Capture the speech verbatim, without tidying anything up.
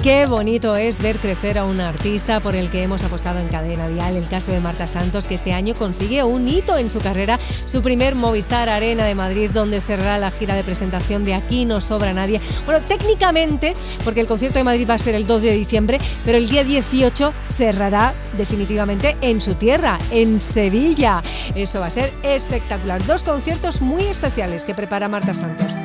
Qué bonito es ver crecer a un artista por el que hemos apostado en Cadena Dial. El caso de Marta Santos, que este año consigue un hito en su carrera, su primer Movistar Arena de Madrid, donde cerrará la gira de presentación de Aquí no sobra nadie. Bueno, técnicamente, porque el concierto de Madrid va a ser el dos de diciembre, pero el día dieciocho cerrará definitivamente en su tierra, en Sevilla. Eso va a ser espectacular. Dos conciertos muy especiales que prepara Marta Santos.